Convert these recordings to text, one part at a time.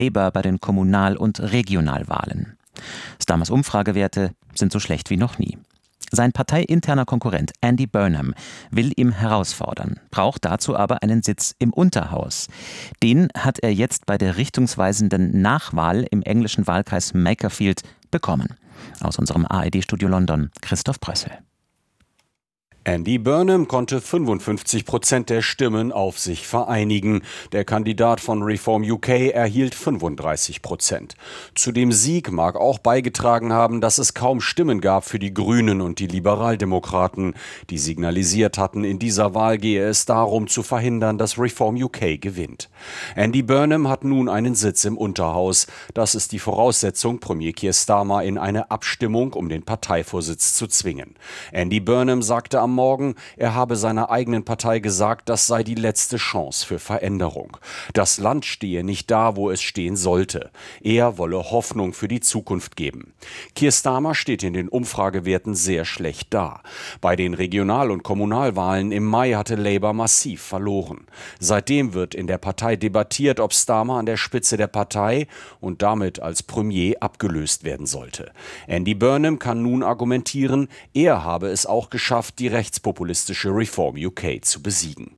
Labour bei den Kommunal- und Regionalwahlen. Starmers Umfragewerte sind so schlecht wie noch nie. Sein parteiinterner Konkurrent Andy Burnham will ihn herausfordern, braucht dazu aber einen Sitz im Unterhaus. Den hat er jetzt bei der richtungsweisenden Nachwahl im englischen Wahlkreis Makerfield bekommen. Aus unserem ARD-Studio London, Christoph Brössel. Andy Burnham konnte 55% der Stimmen auf sich vereinigen. Der Kandidat von Reform UK erhielt 35%. Zu dem Sieg mag auch beigetragen haben, dass es kaum Stimmen gab für die Grünen und die Liberaldemokraten, die signalisiert hatten, in dieser Wahl gehe es darum zu verhindern, dass Reform UK gewinnt. Andy Burnham hat nun einen Sitz im Unterhaus. Das ist die Voraussetzung, Premier Keir Starmer in eine Abstimmung um den Parteivorsitz zu zwingen. Andy Burnham sagte am Morgen, er habe seiner eigenen Partei gesagt, das sei die letzte Chance für Veränderung. Das Land stehe nicht da, wo es stehen sollte. Er wolle Hoffnung für die Zukunft geben. Keir Starmer steht in den Umfragewerten sehr schlecht da. Bei den Regional- und Kommunalwahlen im Mai hatte Labour massiv verloren. Seitdem wird in der Partei debattiert, ob Starmer an der Spitze der Partei und damit als Premier abgelöst werden sollte. Andy Burnham kann nun argumentieren, er habe es auch geschafft, die rechtspopulistische Reform UK zu besiegen.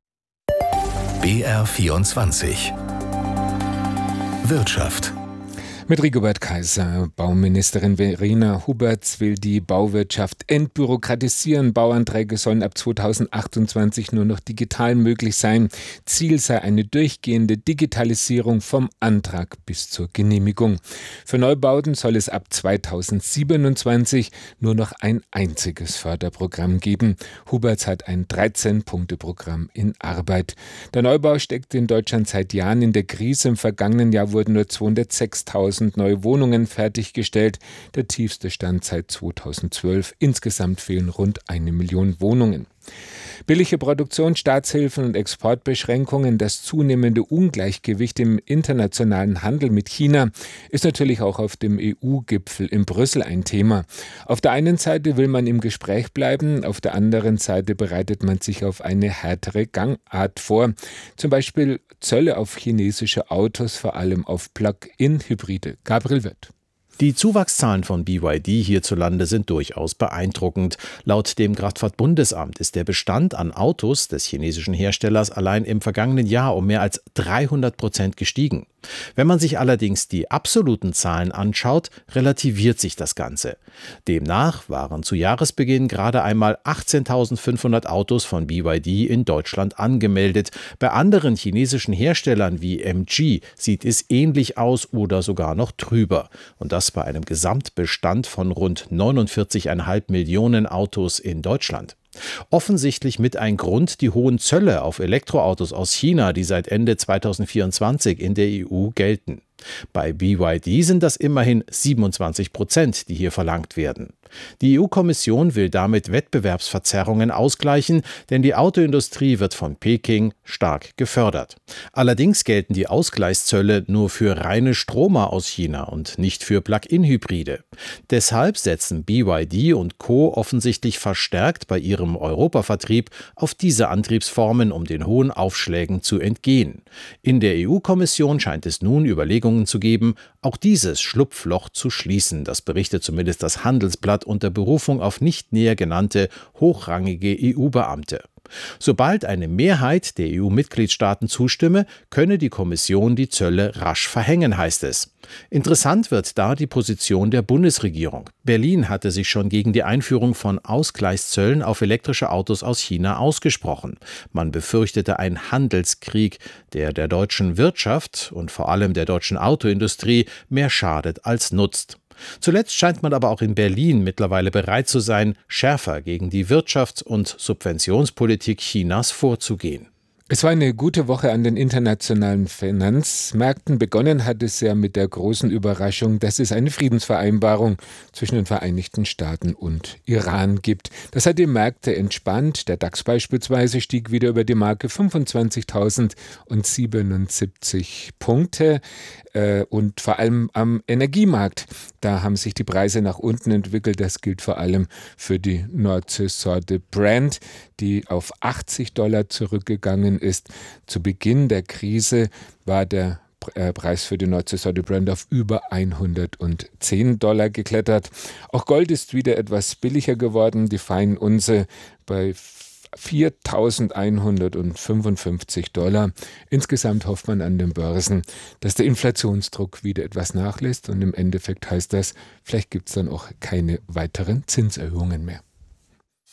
BR24 Wirtschaft. Mit Rigobert Kaiser. Bauministerin Verena Huberts will die Bauwirtschaft entbürokratisieren. Bauanträge sollen ab 2028 nur noch digital möglich sein. Ziel sei eine durchgehende Digitalisierung vom Antrag bis zur Genehmigung. Für Neubauten soll es ab 2027 nur noch ein einziges Förderprogramm geben. Huberts hat ein 13-Punkte-Programm in Arbeit. Der Neubau steckt in Deutschland seit Jahren in der Krise. Im vergangenen Jahr wurden nur 206.000 neue Wohnungen fertiggestellt, der tiefste Stand seit 2012. Insgesamt fehlen rund 1 Million Wohnungen. Billige Produktion, Staatshilfen und Exportbeschränkungen, das zunehmende Ungleichgewicht im internationalen Handel mit China ist natürlich auch auf dem EU-Gipfel in Brüssel ein Thema. Auf der einen Seite will man im Gespräch bleiben, auf der anderen Seite bereitet man sich auf eine härtere Gangart vor. Zum Beispiel Zölle auf chinesische Autos, vor allem auf Plug-in-Hybride. Gabriel Wirth. Die Zuwachszahlen von BYD hierzulande sind durchaus beeindruckend. Laut dem Kraftfahrtbundesamt ist der Bestand an Autos des chinesischen Herstellers allein im vergangenen Jahr um mehr als 300% gestiegen. Wenn man sich allerdings die absoluten Zahlen anschaut, relativiert sich das Ganze. Demnach waren zu Jahresbeginn gerade einmal 18.500 Autos von BYD in Deutschland angemeldet. Bei anderen chinesischen Herstellern wie MG sieht es ähnlich aus oder sogar noch drüber. Und das bei einem Gesamtbestand von rund 49,5 Millionen Autos in Deutschland. Offensichtlich mit ein Grund die hohen Zölle auf Elektroautos aus China, die seit Ende 2024 in der EU gelten. Bei BYD sind das immerhin 27%, die hier verlangt werden. Die EU-Kommission will damit Wettbewerbsverzerrungen ausgleichen, denn die Autoindustrie wird von Peking stark gefördert. Allerdings gelten die Ausgleichszölle nur für reine Stromer aus China und nicht für Plug-in-Hybride. Deshalb setzen BYD und Co. offensichtlich verstärkt bei ihrem Europavertrieb auf diese Antriebsformen, um den hohen Aufschlägen zu entgehen. In der EU-Kommission scheint es nun Überlegungen zu geben, auch dieses Schlupfloch zu schließen. Das berichtet zumindest das Handelsblatt unter Berufung auf nicht näher genannte hochrangige EU-Beamte. Sobald eine Mehrheit der EU-Mitgliedstaaten zustimme, könne die Kommission die Zölle rasch verhängen, heißt es. Interessant wird da die Position der Bundesregierung. Berlin hatte sich schon gegen die Einführung von Ausgleichszöllen auf elektrische Autos aus China ausgesprochen. Man befürchtete einen Handelskrieg, der der deutschen Wirtschaft und vor allem der deutschen Autoindustrie mehr schadet als nutzt. Zuletzt scheint man aber auch in Berlin mittlerweile bereit zu sein, schärfer gegen die Wirtschafts- und Subventionspolitik Chinas vorzugehen. Es war eine gute Woche an den internationalen Finanzmärkten. Begonnen hat es ja mit der großen Überraschung, dass es eine Friedensvereinbarung zwischen den Vereinigten Staaten und Iran gibt. Das hat die Märkte entspannt. Der DAX beispielsweise stieg wieder über die Marke 25.077 Punkte. Und vor allem am Energiemarkt, da haben sich die Preise nach unten entwickelt. Das gilt vor allem für die Nordsee-Sorte Brent, die auf $80 zurückgegangen ist. Zu Beginn der Krise war der Preis für die Nordseesorte Brent auf über $110 geklettert. Auch Gold ist wieder etwas billiger geworden. Die Feinunze bei $4.155. Insgesamt hofft man an den Börsen, dass der Inflationsdruck wieder etwas nachlässt und im Endeffekt heißt das, vielleicht gibt es dann auch keine weiteren Zinserhöhungen mehr.